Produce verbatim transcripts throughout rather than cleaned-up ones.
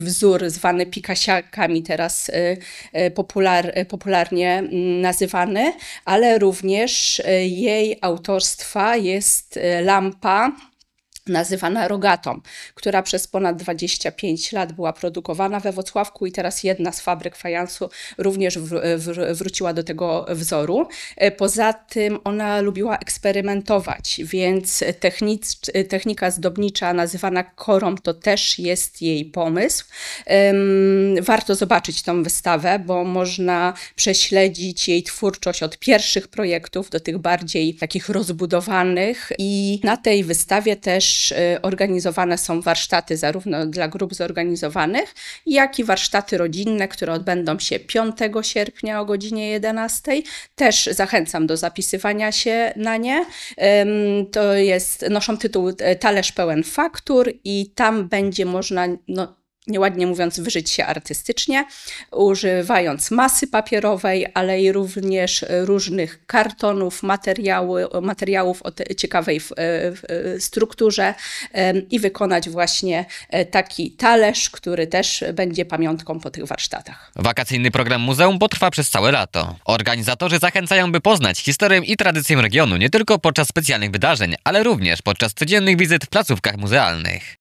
wzór zwany pikasiakami teraz popular, popularnie nazywany, ale również jej autorstwa jest lampa nazywana Rogatą, która przez ponad dwadzieścia pięć lat była produkowana we Włocławku i teraz jedna z fabryk fajansu również w, w, wróciła do tego wzoru. Poza tym ona lubiła eksperymentować, więc technic, technika zdobnicza nazywana korą to też jest jej pomysł. Warto zobaczyć tą wystawę, bo można prześledzić jej twórczość od pierwszych projektów do tych bardziej takich rozbudowanych i na tej wystawie też organizowane są warsztaty zarówno dla grup zorganizowanych, jak i warsztaty rodzinne, które odbędą się piątego sierpnia o godzinie jedenastej. Też zachęcam do zapisywania się na nie. To jest, noszą tytuł Talerz pełen faktur i tam będzie można, no, nieładnie mówiąc, wyżyć się artystycznie, używając masy papierowej, ale i również różnych kartonów, materiały, materiałów o ciekawej w, w, strukturze i wykonać właśnie taki talerz, który też będzie pamiątką po tych warsztatach. Wakacyjny program muzeum potrwa przez całe lato. Organizatorzy zachęcają, by poznać historię i tradycję regionu nie tylko podczas specjalnych wydarzeń, ale również podczas codziennych wizyt w placówkach muzealnych.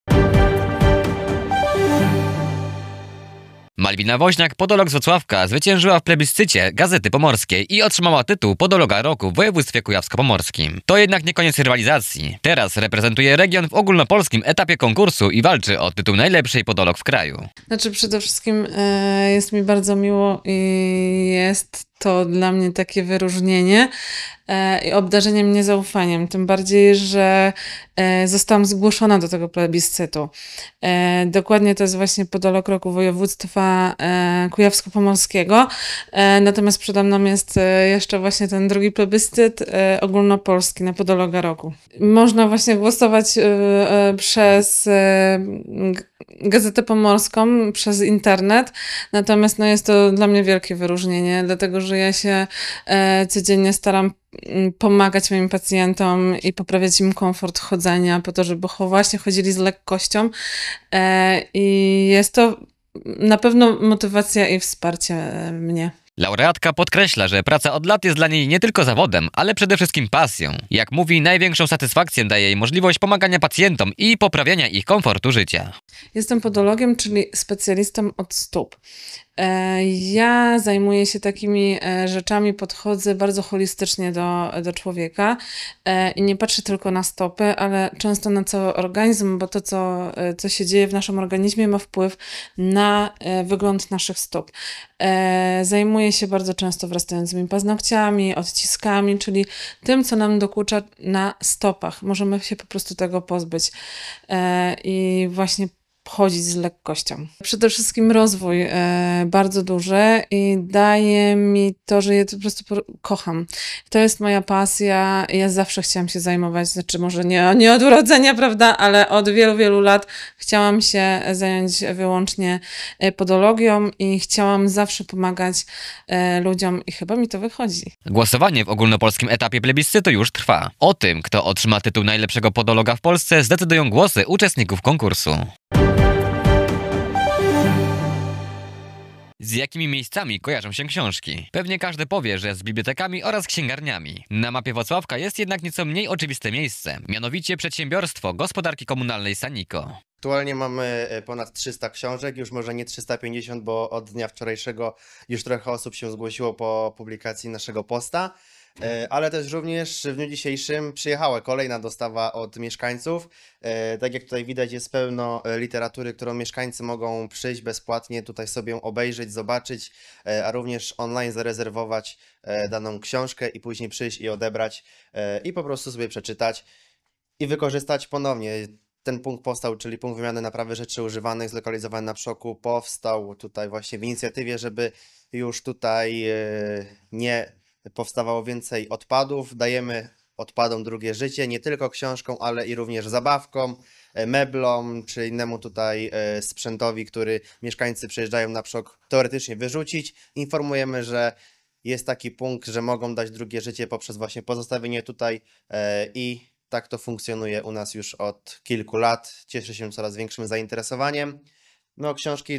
Malwina Woźniak, podolog z Włocławka, zwyciężyła w plebiscycie Gazety Pomorskiej i otrzymała tytuł podologa roku w województwie kujawsko-pomorskim. To jednak nie koniec rywalizacji. Teraz reprezentuje region w ogólnopolskim etapie konkursu i walczy o tytuł najlepszej podolog w kraju. Znaczy przede wszystkim e, jest mi bardzo miło i jest to dla mnie takie wyróżnienie e, i obdarzenie mnie zaufaniem. Tym bardziej, że e, zostałam zgłoszona do tego plebiscytu. E, dokładnie to jest właśnie podolog roku województwa e, kujawsko-pomorskiego. E, natomiast przede mną jest e, jeszcze właśnie ten drugi plebiscyt e, ogólnopolski na podologa roku. Można właśnie głosować e, e, przez e, Gazetę Pomorską, przez internet. Natomiast no, jest to dla mnie wielkie wyróżnienie, dlatego że ja się e, codziennie staram pomagać moim pacjentom i poprawiać im komfort chodzenia po to, żeby właśnie chodzili z lekkością e, i jest to na pewno motywacja i wsparcie mnie. Laureatka podkreśla, że praca od lat jest dla niej nie tylko zawodem, ale przede wszystkim pasją. Jak mówi, największą satysfakcję daje jej możliwość pomagania pacjentom i poprawiania ich komfortu życia. Jestem podologiem, czyli specjalistą od stóp. Ja zajmuję się takimi rzeczami, podchodzę bardzo holistycznie do, do człowieka i nie patrzę tylko na stopy, ale często na cały organizm, bo to, co, co się dzieje w naszym organizmie, ma wpływ na wygląd naszych stóp. Zajmuję się bardzo często wrastającymi paznokciami, odciskami, czyli tym, co nam dokucza na stopach. Możemy się po prostu tego pozbyć i właśnie chodzić z lekkością. Przede wszystkim rozwój e, bardzo duży i daje mi to, że ja to po prostu kocham. To jest moja pasja. Ja zawsze chciałam się zajmować, znaczy może nie, nie od urodzenia, prawda, ale od wielu, wielu lat chciałam się zająć wyłącznie podologią i chciałam zawsze pomagać e, ludziom i chyba mi to wychodzi. Głosowanie w ogólnopolskim etapie plebiscytu już trwa. O tym, kto otrzyma tytuł najlepszego podologa w Polsce, zdecydują głosy uczestników konkursu. Z jakimi miejscami kojarzą się książki? Pewnie każdy powie, że z bibliotekami oraz księgarniami. Na mapie Włocławka jest jednak nieco mniej oczywiste miejsce, mianowicie przedsiębiorstwo gospodarki komunalnej Saniko. Aktualnie mamy ponad trzysta książek, już może nie trzysta pięćdziesiąt, bo od dnia wczorajszego już trochę osób się zgłosiło po publikacji naszego posta. Ale też również w dniu dzisiejszym przyjechała kolejna dostawa od mieszkańców. Tak jak tutaj widać, jest pełno literatury, którą mieszkańcy mogą przyjść bezpłatnie, tutaj sobie obejrzeć, zobaczyć, a również online zarezerwować daną książkę i później przyjść i odebrać i po prostu sobie przeczytać i wykorzystać ponownie. Ten punkt powstał, czyli punkt wymiany naprawy rzeczy używanych, zlokalizowany na Przoku, powstał tutaj właśnie w inicjatywie, żeby już tutaj nie powstawało więcej odpadów. Dajemy odpadom drugie życie, nie tylko książką, ale i również zabawką, meblom, czy innemu tutaj sprzętowi, który mieszkańcy przyjeżdżają na Przok teoretycznie wyrzucić. Informujemy, że jest taki punkt, że mogą dać drugie życie poprzez właśnie pozostawienie tutaj i tak to funkcjonuje u nas już od kilku lat. Cieszy się coraz większym zainteresowaniem. No, książki